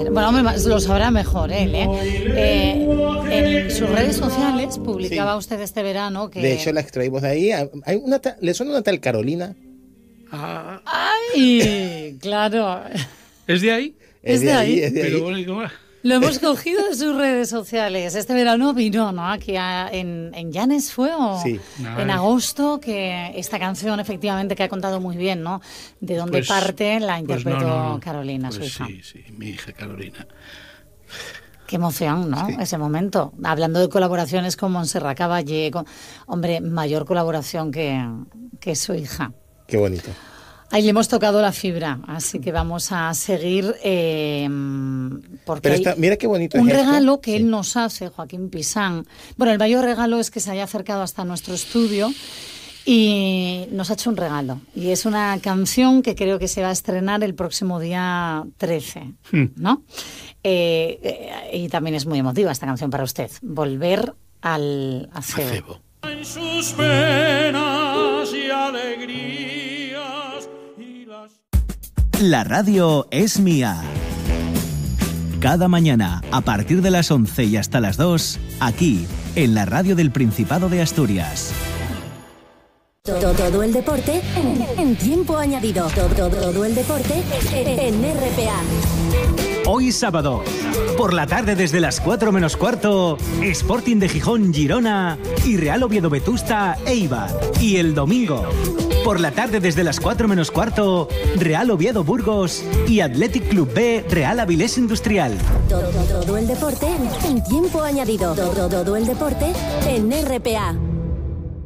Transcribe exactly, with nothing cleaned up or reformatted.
Bueno, hombre, lo sabrá mejor él, ¿eh? eh en sus redes sociales publicaba sí. usted este verano que... De hecho, la extraímos de ahí. Hay una ta... ¿Le suena una tal Carolina? Ah. ¡Ay! Claro. ¿Es de ahí? Es, es de, de ahí. ahí. Es de Pero ahí. bueno, ¿cómo? Lo hemos cogido de sus redes sociales. Este verano vino, ¿no? Aquí a, en, en Llanes fue o sí. en agosto, que esta canción efectivamente que ha contado muy bien, ¿no? De dónde pues, parte la interpretó pues no, no, no. Carolina, pues su hija. Sí, sí, mi hija Carolina. Qué emoción, ¿no? Sí. Ese momento. Hablando de colaboraciones con Montserrat Caballé, con, hombre, mayor colaboración que, que su hija. Qué bonito. Ahí le hemos tocado la fibra, así que vamos a seguir eh, porque Pero está, mira qué bonito un es regalo esto. que sí. él nos hace, Joaquín Pisán. Bueno, el mayor regalo es que se haya acercado hasta nuestro estudio y nos ha hecho un regalo. Y es una canción que creo que se va a estrenar el próximo día trece, ¿no? Eh, eh, y también es muy emotiva esta canción para usted. Volver al acebo. acebo. En sus penas y alegrías. La radio es mía. Cada mañana, a partir de las once y hasta las dos, aquí, en la radio del Principado de Asturias. Todo, todo el deporte en, en tiempo añadido. Todo, todo, todo el deporte en R P A. Hoy sábado, por la tarde desde las cuatro menos cuarto, Sporting de Gijón, Girona y Real Oviedo Vetusta, Eibar. Y el domingo, por la tarde desde las cuatro menos cuarto, Real Oviedo Burgos y Athletic Club B, Real Avilés Industrial. Todo, todo el deporte en tiempo añadido. Todo, todo el deporte en R P A.